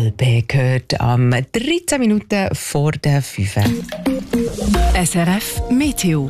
Alpe gehört am 13 Minuten vor der 5. SRF Meteo.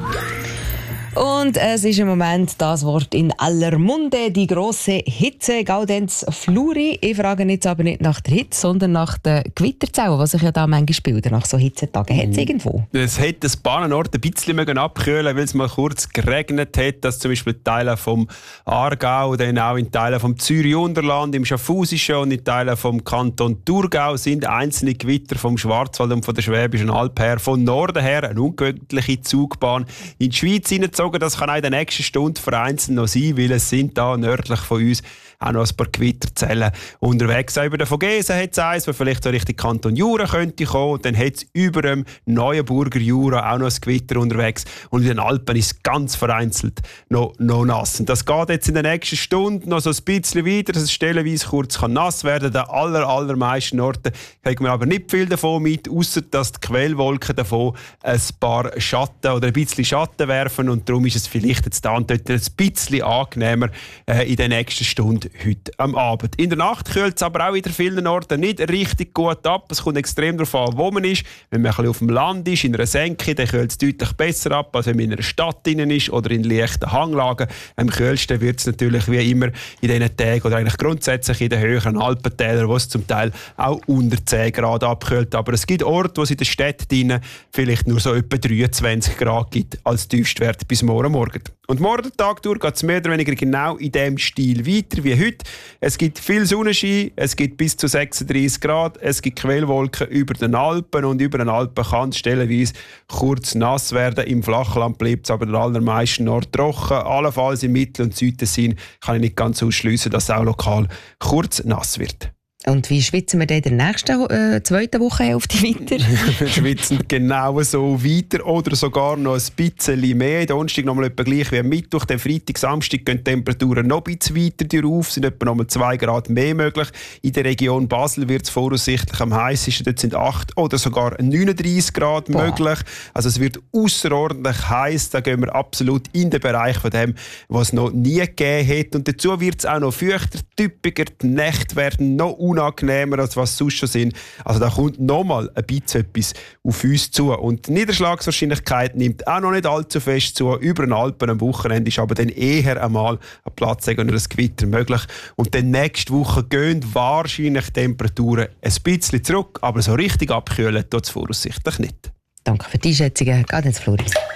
Und es ist im Moment das Wort in aller Munde, die grosse Hitze, Gaudenz Fluri. Ich frage jetzt aber nicht nach der Hitze, sondern nach den Gewitterzellen, die sich ja da manchmal bilden nach so Hitzetagen. Hat es irgendwo? Es hat ein paar Orte ein bisschen abkühlen, weil es mal kurz geregnet hat, dass zum Beispiel Teile vom Aargau, dann auch in Teilen vom Zürich-Unterland, im Schaffhausischen und in Teilen vom Kanton Thurgau sind einzelne Gewitter vom Schwarzwald und von der Schwäbischen Alb her, von Norden her, eine ungewöhnliche Zugbahn in die Schweiz hineingezogen. Das kann auch in der nächsten Stunde vereinzelt noch sein, weil es sind da nördlich von uns auch noch ein paar Gewitterzellen unterwegs. Auch über den Vogesen hat es eins, das vielleicht so Richtung Kanton Jura könnte kommen. Und dann hat es über dem Neuenburger Jura auch noch ein Gewitter unterwegs. Und in den Alpen ist es ganz vereinzelt noch nass. Und das geht jetzt in der nächsten Stunde noch so ein bisschen weiter, dass es stellenweise kurz nass werden kann. An den allermeisten Orten kriegen wir aber nicht viel davon mit, außer dass die Quellwolken davon ein paar Schatten oder ein bisschen Schatten werfen. Und darum ist es vielleicht jetzt da und dort ein bisschen angenehmer in der nächsten Stunde heute am Abend. In der Nacht kühlt es aber auch in vielen Orten nicht richtig gut ab. Es kommt extrem darauf an, wo man ist. Wenn man ein bisschen auf dem Land ist, in einer Senke, dann kühlt es deutlich besser ab, als wenn man in einer Stadt drin ist oder in leichten Hanglagen. Am kühlsten wird es natürlich wie immer in diesen Tagen oder eigentlich grundsätzlich in den höheren Alpentälern, wo es zum Teil auch unter 10 Grad abkühlt. Aber es gibt Orte, wo es in den Städten vielleicht nur so etwa 23 Grad gibt als Tiefstwert bis morgen. Und morgen Tag durch geht es mehr oder weniger genau in diesem Stil weiter wie heute. Es gibt viel Sonnenschein, es gibt bis zu 36 Grad, es gibt Quellwolken über den Alpen und über den Alpen kann es stellenweise kurz nass werden. Im Flachland bleibt es aber den allermeisten Orten trocken. Allenfalls im Mittel- und Südtessin kann ich nicht ganz ausschliessen, dass es auch lokal kurz nass wird. Und wie schwitzen wir dann in der nächsten zweiten Wochenhälfte weiter? Wir schwitzen genau so weiter oder sogar noch ein bisschen mehr. Donnerstag noch mal etwa gleich wie am Mittwoch. Dann Freitag, Samstag gehen die Temperaturen noch ein bisschen weiter rauf. Es sind etwa noch mal 2 Grad mehr möglich. In der Region Basel wird es voraussichtlich am heißesten. Dort sind 8 oder sogar 39 Grad möglich. Also es wird außerordentlich heiß. Da gehen wir absolut in den Bereich von dem, was es noch nie gegeben hat. Und dazu wird es auch noch feuchter, typischer. Die Nächte werden noch unangenehmer, als was sonst schon sind. Also da kommt nochmal ein bisschen etwas auf uns zu. Und die Niederschlagswahrscheinlichkeit nimmt auch noch nicht allzu fest zu. Über den Alpen am Wochenende ist aber dann eher einmal ein Platz oder ein Gewitter möglich. Und dann nächste Woche gehen wahrscheinlich die Temperaturen ein bisschen zurück, aber so richtig abkühlen tut es voraussichtlich nicht. Danke für die Einschätzungen. Gaudenz Fluri.